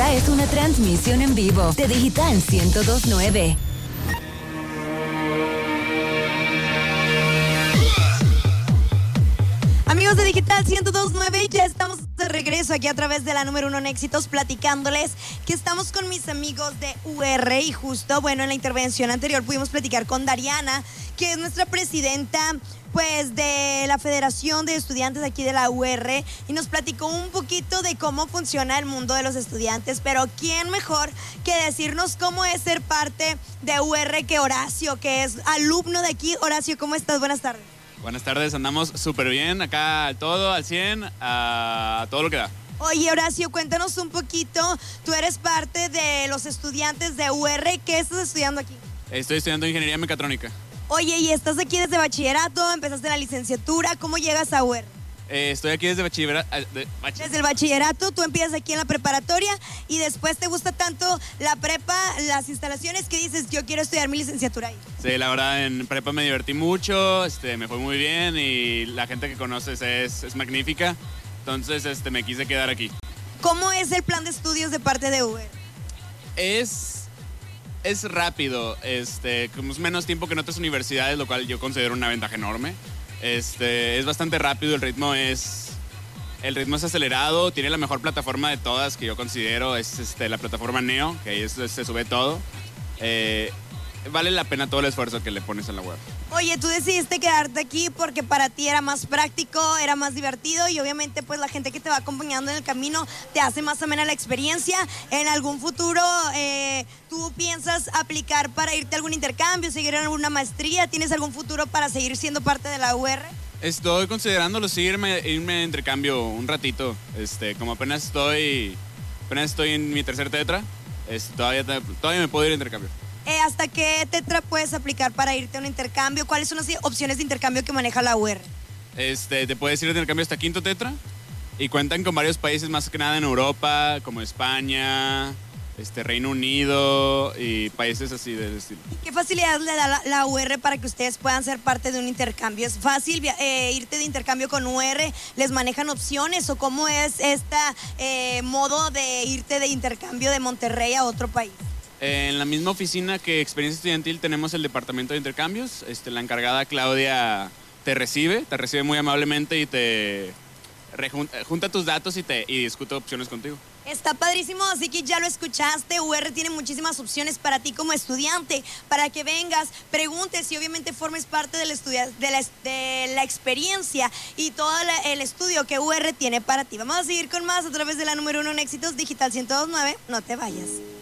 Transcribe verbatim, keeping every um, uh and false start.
Esta es una transmisión en vivo de Digital ciento dos punto nueve. Amigos de Digital ciento dos punto nueve, ya estamos de regreso aquí a través de la número uno en éxitos, platicándoles que estamos con mis amigos de U R y justo, bueno, en la intervención anterior pudimos platicar con Dariana, que es nuestra presidenta, pues, de la Federación de Estudiantes aquí de la U R, y nos platicó un poquito de cómo funciona el mundo de los estudiantes, pero ¿quién mejor que decirnos cómo es ser parte de U R que Horacio, que es alumno de aquí? Horacio, ¿cómo estás? Buenas tardes. Buenas tardes, andamos súper bien, acá al todo, al cien, a todo lo que da. Oye, Horacio, cuéntanos un poquito, tú eres parte de los estudiantes de U R, ¿qué estás estudiando aquí? Estoy estudiando Ingeniería Mecatrónica. Oye, ¿y estás aquí desde bachillerato? ¿Empezaste la licenciatura? ¿Cómo llegas a U R? Eh, estoy aquí desde bachillerato. De, bach... Desde el bachillerato, tú empiezas aquí en la preparatoria y después te gusta tanto la prepa, las instalaciones, que dices, yo quiero estudiar mi licenciatura ahí. Sí, la verdad, en prepa me divertí mucho, este, me fue muy bien y la gente que conoces es, es magnífica, entonces este, me quise quedar aquí. ¿Cómo es el plan de estudios de parte de U R? Es, es rápido, este, como es menos tiempo que en otras universidades, lo cual yo considero una ventaja enorme. Este, es bastante rápido, el ritmo es el ritmo es acelerado, tiene la mejor plataforma de todas que yo considero, es este, la plataforma Neo, que ahí es, se sube todo. Eh, vale la pena todo el esfuerzo que le pones en la web. Oye, tú decidiste quedarte aquí porque para ti era más práctico, era más divertido y obviamente pues la gente que te va acompañando en el camino te hace más amena la experiencia. En algún futuro eh, tú piensas aplicar para irte a algún intercambio, seguir en alguna maestría, ¿tienes algún futuro para seguir siendo parte de la U R? Estoy considerándolo, sí, irme, irme de intercambio un ratito, este, como apenas estoy, apenas estoy en mi tercer tetra, este, todavía, todavía me puedo ir de intercambio. Eh, ¿Hasta qué tetra puedes aplicar para irte a un intercambio? ¿Cuáles son las opciones de intercambio que maneja la U R? Este, te puedes ir de intercambio hasta quinto tetra y cuentan con varios países, más que nada en Europa, como España, este, Reino Unido y países así del estilo. ¿Qué facilidad le da la, la U R para que ustedes puedan ser parte de un intercambio? ¿Es fácil eh, irte de intercambio con U R? ¿Les manejan opciones o cómo es este eh, modo de irte de intercambio de Monterrey a otro país? En la misma oficina que Experiencia Estudiantil tenemos el departamento de intercambios. Este, la encargada Claudia te recibe, te recibe muy amablemente y te rejunta, junta tus datos y, te, y discute opciones contigo. Está padrísimo, así que ya lo escuchaste, U R tiene muchísimas opciones para ti como estudiante, para que vengas, preguntes y obviamente formes parte del estudia, de, la, de la experiencia y todo la, el estudio que U R tiene para ti. Vamos a seguir con más a través de la número uno en éxitos, Digital ciento dos punto nueve, no te vayas.